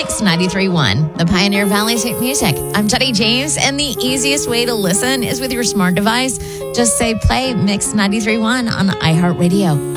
Mix 93.1, the Pioneer Valley's hit music. I'm Jenny James, and the easiest way to listen is with your smart device. Just say play Mix 93.1 on iHeartRadio.